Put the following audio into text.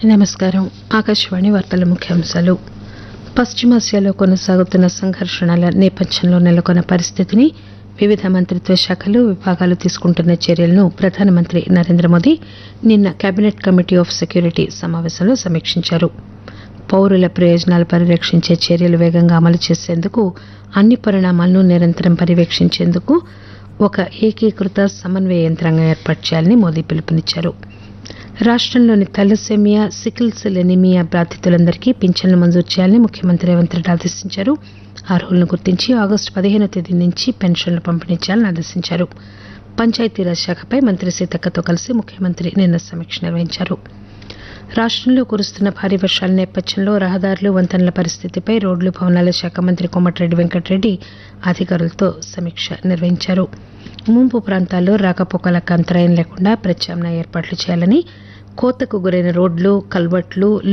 నమస్కారం. ఆకాశవాణి వార్తల ముఖ్యాంశాలు. పశ్చిమాసియాలో కొనసాగుతున్న సంఘర్షణల నేపథ్యంలో నెలకొన్న పరిస్థితిని వివిధ మంత్రిత్వ శాఖలు, విభాగాలు తీసుకుంటున్న చర్యలను ప్రధానమంత్రి నరేంద్ర మోదీ నిన్న కేబినెట్ కమిటీ ఆఫ్ సెక్యూరిటీ సమావేశంలో సమీక్షించారు. పౌరుల ప్రయోజనాలు పరిరక్షించే చర్యలు వేగంగా అమలు చేసేందుకు, అన్ని పరిణామాలను నిరంతరం పర్యవేక్షించేందుకు ఒక ఏకీకృత సమన్వయ యంత్రాంగం ఏర్పాటు చేయాలని మోదీ పిలుపునిచ్చారు. రాష్టంలోని థాలసేమియా, సికిల్ సెల్ ఎనీమియా బాధితులందరికీ పింఛన్లు మంజూరు చేయాలని ముఖ్యమంత్రి రేవంత్ రెడ్డి ఆదేశించారు. అర్హులను గుర్తించి ఆగస్టు 15వ తేదీ నుంచి పెన్షన్లు పంపిణీ చేయాలని ఆదేశించారు. పంచాయతీరాజ్ శాఖపై మంత్రి సీతక్కతో కలిసి ముఖ్యమంత్రి నిన్న సమీక్ష నిర్వహించారు. రాష్టంలో కురుస్తున్న భారీ వర్షాల నేపథ్యంలో రహదారులు, వంతెనల పరిస్థితిపై రోడ్లు, భవనాల శాఖ మంత్రి కోమటిరెడ్డి వెంకటరెడ్డి అధికారులతో సమీక్ష నిర్వహించారు. ముంపు ప్రాంతాల్లో రాకపోకలకు అంతరాయం లేకుండా ప్రత్యామ్నాయ ఏర్పాట్లు చేయాలని, కోతకు గురైన రోడ్లు, కల్వర్ట్లు,